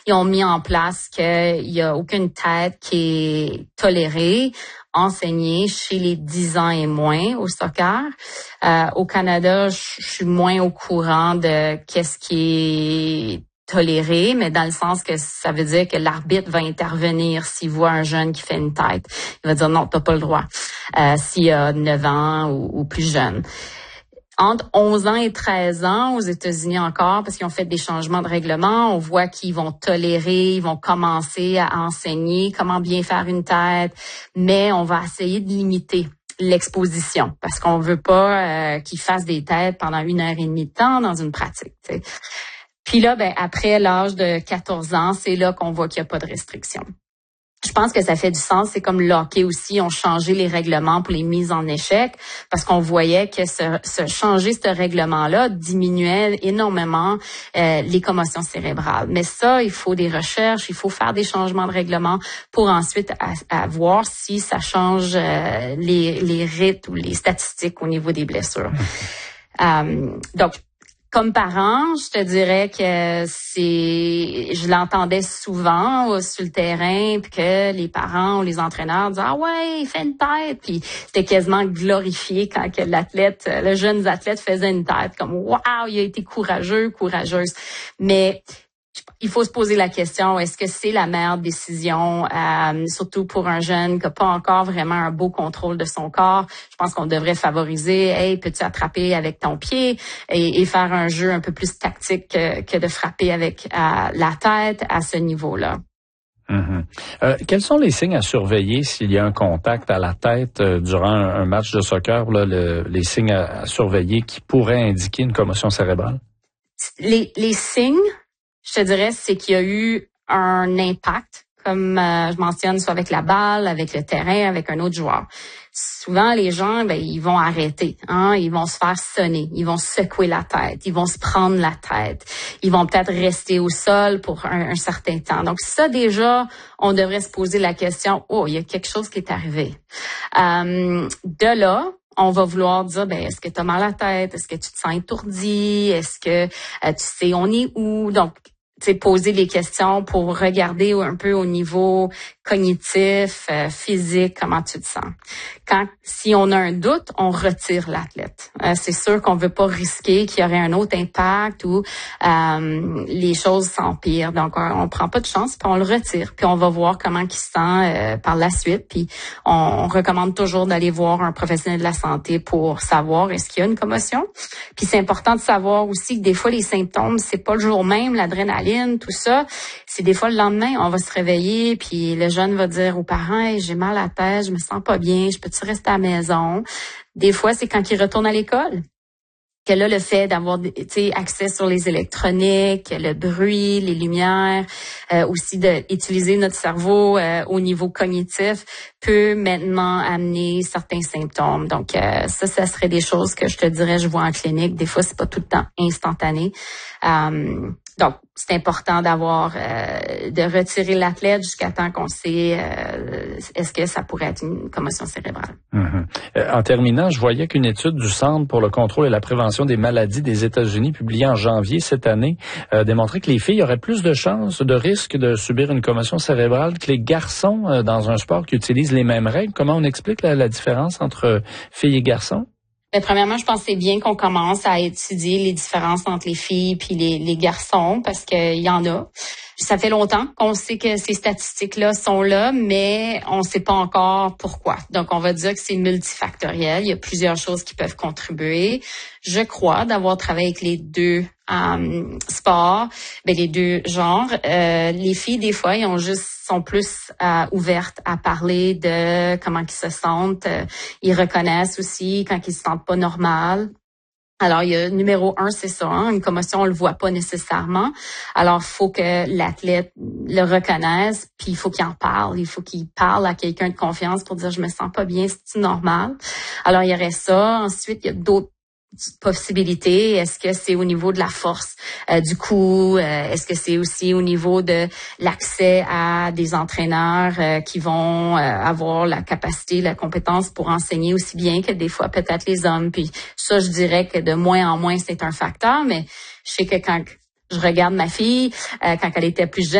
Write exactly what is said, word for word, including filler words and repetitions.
ils ont mis en place qu'il y a aucune tête qui est tolérée, enseignée chez les dix ans et moins au soccer. Euh, au Canada, je suis moins au courant de qu'est-ce qui est toléré, mais dans le sens que ça veut dire que l'arbitre va intervenir s'il voit un jeune qui fait une tête. Il va dire non, t'as pas le droit. Euh, s'il a neuf ans ou, ou plus jeune. Entre onze ans et treize ans, aux États-Unis encore, parce qu'ils ont fait des changements de règlement, on voit qu'ils vont tolérer, ils vont commencer à enseigner comment bien faire une tête, mais on va essayer de limiter l'exposition parce qu'on veut pas euh, qu'ils fassent des têtes pendant une heure et demie de temps dans une pratique. T'sais. Puis là, ben après l'âge de quatorze ans, c'est là qu'on voit qu'il n'y a pas de restriction. Je pense que ça fait du sens. C'est comme le hockey aussi, ont changé les règlements pour les mises en échec parce qu'on voyait que ce, ce changer ce règlement-là diminuait énormément euh, les commotions cérébrales. Mais ça, il faut des recherches, il faut faire des changements de règlement pour ensuite à, à voir si ça change euh, les, les rythmes ou les statistiques au niveau des blessures. Euh, donc, Comme parent, je te dirais que c'est, je l'entendais souvent euh, sur le terrain, puis que les parents ou les entraîneurs disaient ah ouais, il fait une tête, puis c'était quasiment glorifié quand que l'athlète, le jeune athlète faisait une tête, comme waouh, il a été courageux, courageuse. Mais il faut se poser la question, est-ce que c'est la meilleure décision, euh, surtout pour un jeune qui n'a pas encore vraiment un beau contrôle de son corps. Je pense qu'on devrait favoriser, hey, peux-tu attraper avec ton pied et, et faire un jeu un peu plus tactique que, que de frapper avec euh, la tête à ce niveau-là. Mm-hmm. Euh, quels sont les signes à surveiller s'il y a un contact à la tête euh, durant un, un match de soccer, là, le, les signes à, à surveiller qui pourraient indiquer une commotion cérébrale? Les, les signes, je te dirais, c'est qu'il y a eu un impact, comme euh, je mentionne, soit avec la balle, avec le terrain, avec un autre joueur. Souvent, les gens, ben, ils vont arrêter, hein, ils vont se faire sonner, ils vont secouer la tête, ils vont se prendre la tête, ils vont peut-être rester au sol pour un, un certain temps. Donc ça, déjà, on devrait se poser la question, oh, il y a quelque chose qui est arrivé. Euh, de là, on va vouloir dire, ben, est-ce que tu as mal à la tête? Est-ce que tu te sens étourdi? Est-ce que euh, tu sais on est où? Donc, tu sais, poser les questions pour regarder un peu au niveau cognitif, euh, physique, comment tu te sens. Quand, si on a un doute, on retire l'athlète. Euh, c'est sûr qu'on veut pas risquer qu'il y aurait un autre impact ou euh, les choses s'empirent. Donc, on, on prend pas de chance, puis on le retire, puis on va voir comment il se sent euh, par la suite. Puis, on, on recommande toujours d'aller voir un professionnel de la santé pour savoir est-ce qu'il y a une commotion. Puis, c'est important de savoir aussi que des fois, les symptômes, c'est pas le jour même, l'adrénaline, tout ça. C'est des fois le lendemain, on va se réveiller, puis le jeune va dire aux parents, hey, j'ai mal à la tête, je me sens pas bien, je peux-tu rester à la maison? Des fois, c'est quand il retourne à l'école. Que là, le fait d'avoir accès sur les électroniques, le bruit, les lumières, euh, aussi d'utiliser notre cerveau euh, au niveau cognitif peut maintenant amener certains symptômes. Donc, euh, ça, ça serait des choses que je te dirais, je vois en clinique. Des fois, c'est pas tout le temps instantané. Euh, donc, c'est important d'avoir, euh, de retirer l'athlète jusqu'à temps qu'on sait euh, est-ce que ça pourrait être une commotion cérébrale. Mm-hmm. Euh, en terminant, je voyais qu'une étude du Centre pour le contrôle et la prévention des maladies des États-Unis, publiée en janvier cette année, euh, démontrait que les filles auraient plus de chances, de risques de subir une commotion cérébrale que les garçons euh, dans un sport qui utilise les mêmes règles. Comment on explique la, la différence entre filles et garçons? Mais premièrement, je pense que c'est bien qu'on commence à étudier les différences entre les filles puis les, les garçons parce qu'il y en a. Ça fait longtemps qu'on sait que ces statistiques-là sont là, mais on ne sait pas encore pourquoi. Donc, on va dire que c'est multifactoriel. Il y a plusieurs choses qui peuvent contribuer. Je crois d'avoir travaillé avec les deux euh, sports, ben les deux genres. Euh, les filles, des fois, ils ont juste sont plus euh, ouvertes à parler de comment ils se sentent. Euh, ils reconnaissent aussi quand ils se sentent pas normal. Alors, il y a numéro un, c'est ça, hein, une commotion, on le voit pas nécessairement. Alors, il faut que l'athlète le reconnaisse, puis il faut qu'il en parle. Il faut qu'il parle à quelqu'un de confiance pour dire « je me sens pas bien, c'est normal ». Alors, il y aurait ça. Ensuite, il y a d'autres possibilités. Est-ce que c'est au niveau de la force euh, du coup? Euh, est-ce que c'est aussi au niveau de l'accès à des entraîneurs euh, qui vont euh, avoir la capacité, la compétence pour enseigner aussi bien que des fois peut-être les hommes? Puis ça, je dirais que de moins en moins, c'est un facteur, mais je sais que quand je regarde ma fille, euh, quand elle était plus jeune,